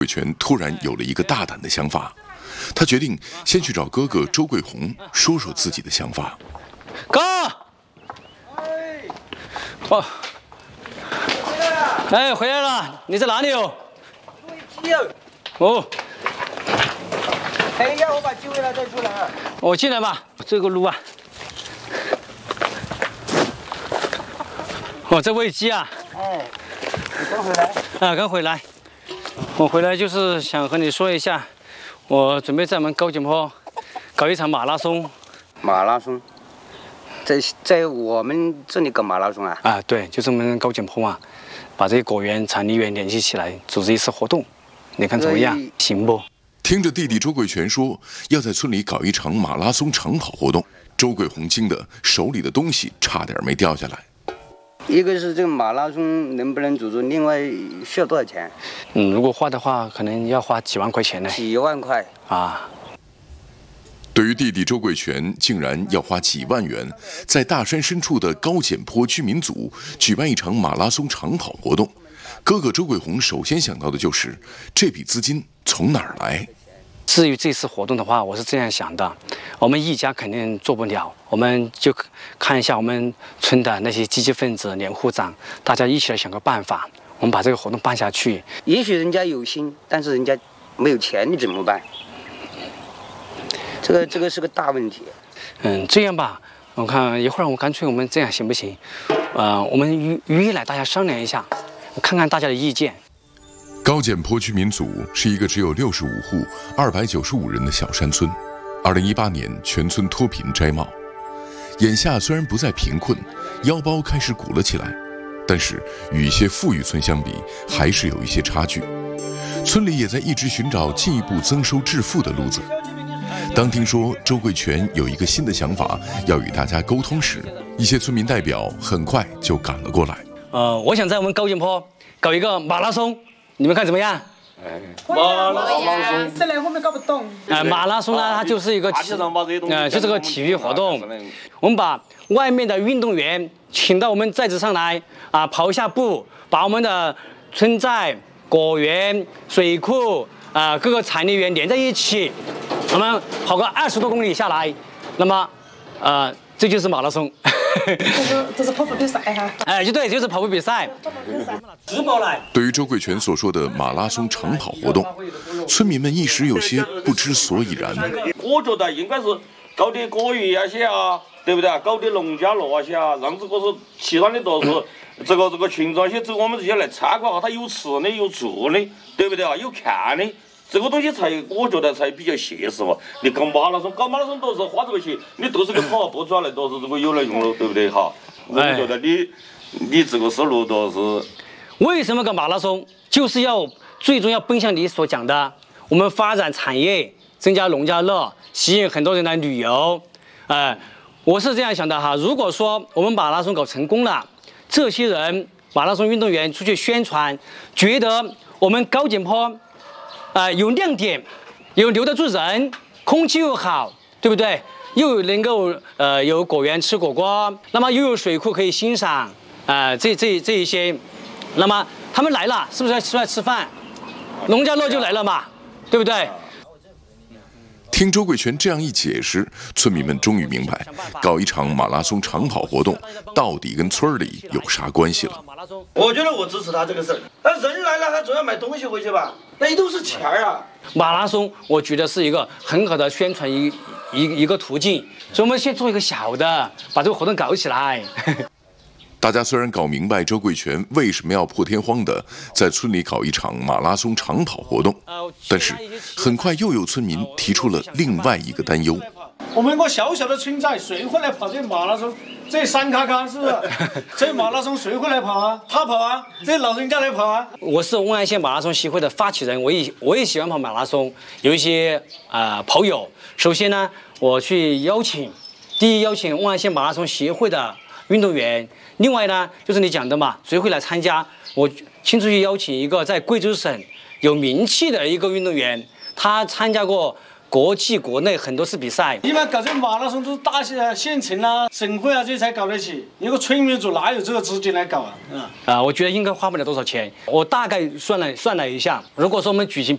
桂全突然有了一个大胆的想法，他决定先去找哥哥周桂红说说自己的想法。 哥，哦，哎，回来了，你在哪里哦？哦。 等一下，我把机回来再出来啊。 我进来吧，这个路啊。我在喂鸡啊。 哎，你刚回来？ 啊，刚回来。我回来就是想和你说一下，我准备在我们高井坡搞一场马拉松。 马拉松，在我们这里搞马拉松啊？ 啊，对，就是我们高井坡嘛，把这些果园、产业园联系起来，组织一次活动，你看怎么样？行不？ 听着弟弟周桂全说要在村里搞一场马拉松长跑活动，周桂红惊得手里的东西差点没掉下来。 一个是这个马拉松能不能组织，另外需要多少钱？ 如果花的话，可能要花几万块钱呢。 几万块啊！ 对于弟弟周桂全竟然要花几万元，在大山深处的高简坡居民组举办一场马拉松长跑活动，哥哥周桂红首先想到的就是这笔资金从哪儿来。 至于这次活动的话，我是这样想的，我们一家肯定做不了，我们就看一下我们村的那些积极分子、联户长，大家一起来想个办法，我们把这个活动办下去。 也许人家有心，但是人家没有钱，你怎么办？这个是个大问题。 这样吧，我看一会儿干脆我们这样行不行？我们约来大家商量一下，看看大家的意见。 高简坡居民组是一个只有65户、295人的小山村。2018年，全村脱贫摘帽。眼下虽然不再贫困，腰包开始鼓了起来，但是与一些富裕村相比，还是有一些差距。村里也在一直寻找进一步增收致富的路子。当听说周桂全有一个新的想法要与大家沟通时，一些村民代表很快就赶了过来。 我想在我们高简坡搞一个马拉松。你们看怎么样？ 马拉松，这两方面搞不懂。 马拉松呢，它就是一个就是个体育活动。我们把外面的运动员请到我们寨子上来啊，跑一下步，把我们的村寨、果园、水库各个产业园连在一起，我们跑个20多公里下来，那么这就是马拉松。 这是跑步比赛哈。 哎，就对，就是跑步比赛。直播来。 对于周桂全所说的马拉松长跑活动，村民们一时有些不知所以然。 我觉得应该是搞点果园那些啊，对不对？搞点农家乐那些啊，让这个是其他的都是这个群众些，我们这些来参观哈，他有吃的有住的，对不对啊？有看的。这个东西我觉得才比较现实嘛。你搞马拉松都是花这个钱，你都是个跑步出来都是这个有来用了，对不对哈？我觉得你这个思路都是。 为什么搞马拉松？就是最终要奔向你所讲的，我们发展产业，增加农家乐，吸引很多人来旅游。我是这样想的哈。如果说我们马拉松搞成功了，这些人马拉松运动员出去宣传，觉得我们高简坡。有亮点，有留得住人，空气又好，对不对？又能够有果园吃果果，那么又有水库可以欣赏，这一些，那么他们来了，是不是要出来吃饭？农家乐就来了嘛，对不对？ 听周桂全这样一解释，村民们终于明白，搞一场马拉松长跑活动到底跟村里有啥关系了。 我觉得我支持他这个事儿。那人来了，他总要买东西回去吧？那都是钱啊！ 马拉松，我觉得是一个很好的宣传一个途径，所以我们先做一个小的，把这个活动搞起来。 大家虽然搞明白周桂全为什么要破天荒的在村里搞一场马拉松长跑活动，但是很快又有村民提出了另外一个担忧。 我们一个小小的村寨，谁会来跑这马拉松？这山卡卡是不是？这马拉松谁会来跑啊？他跑啊，这老人家来跑啊。 我是瓮安县马拉松协会的发起人，我也喜欢跑马拉松，有一些跑友。首先呢，我去第一邀请瓮安县马拉松协会的运动员。另外呢，就是你讲的嘛，谁会来参加？我亲自去邀请一个在贵州省有名气的一个运动员，他参加过国际国内很多次比赛。 一般搞这马拉松都是大县城啊、省会啊这才搞得起，一个村民组哪有这个资金来搞啊？ 我觉得应该花不了多少钱。我大概算了一下，如果说我们举行